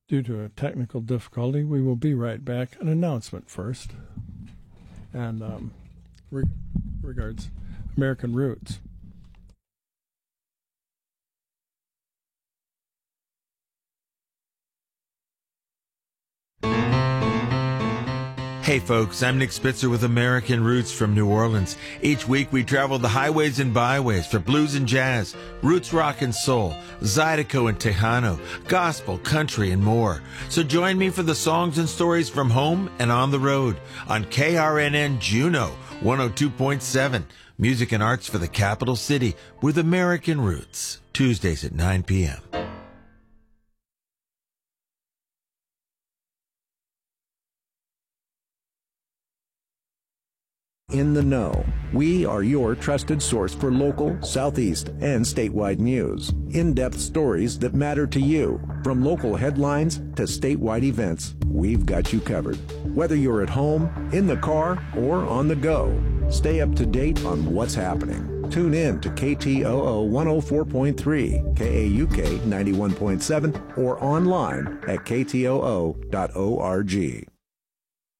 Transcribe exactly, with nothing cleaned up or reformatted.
Due to a technical difficulty, we will be right back. An announcement first. And um, re- regards American Roots. Hey folks, I'm Nick Spitzer with American Roots from New Orleans. Each week we travel the highways and byways for blues and jazz, roots rock and soul, Zydeco and Tejano, gospel, country, and more. So join me for the songs and stories from home and on the road on K R N N Juneau one oh two point seven. Music and arts for the capital city with American Roots. Tuesdays at nine p.m. In the Know. We are your trusted source for local, Southeast, and statewide news. In-depth stories that matter to you. From local headlines to statewide events, we've got you covered. Whether you're at home, in the car, or on the go, stay up to date on what's happening. Tune in to K T O O one oh four point three, K A U K ninety-one point seven, or online at K T O O dot org.